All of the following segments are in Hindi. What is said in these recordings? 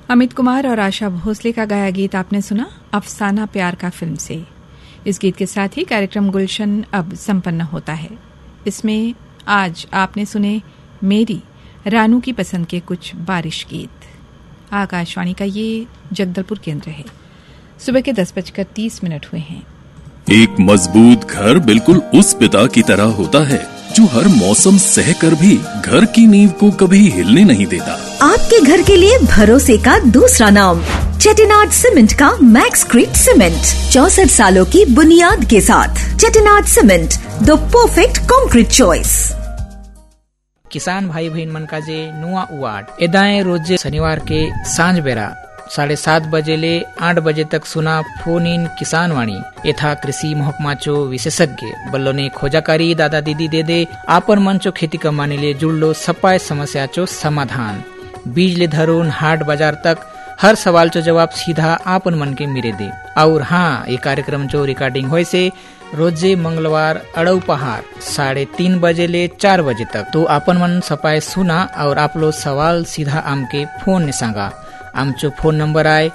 अमित कुमार और आशा भोसले का गाया गीत आपने सुना अफसाना प्यार का फिल्म से। इस गीत के साथ ही कार्यक्रम गुलशन अब संपन्न होता है। इसमें आज आपने सुने मेरी रानू की पसंद के कुछ बारिश गीत। आकाशवाणी का ये जगदलपुर केंद्र है। सुबह के 10:30 हुए हैं। एक मजबूत घर बिल्कुल उस पिता की तरह होता है जो हर मौसम सहकर भी घर की नींव को कभी हिलने नहीं देता। आपके घर के लिए भरोसे का दूसरा नाम चेटिनाड सीमेंट का मैक्सक्रीट सीमेंट, 64 सालों की बुनियाद के साथ। Chettinad cement, the perfect concrete choice. किसान भाई बहन मन का जे नुआ उवाड एदाए रोज शनिवार के सांझ बेरा 7:30 बजे ले 8 बजे तक सुना फोन इन किसान वाणी यथा कृषि महकमा चो विशेषज्ञ बल्लो ने खोजाकारी दादा दीदी दे दे आपन मन चो खेती कमाने ले जुड़लो सपाय समस्या चो समाधान। बीज ले धरून हाट बाजार तक हर सवाल चो जवाब सीधा आपन मन के मिरे दे। और हाँ, ये कार्यक्रम चो रिकॉर्डिंग होए से रोजे मंगलवार अड़ऊ पहाड़ 3:30 बजे ले 4 बजे तक तो आपन मन सपाय सुना और आप लो सवाल सीधा आम के फोन ने सांगा। आमचो फोन नंबर आए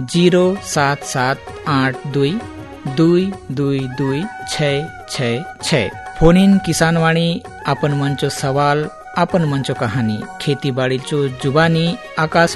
07782222666। फोन इन किसान वाणी आपन मंचो सवाल आपन मंचो कहानी खेती बाड़ी चो जुबानी आकाश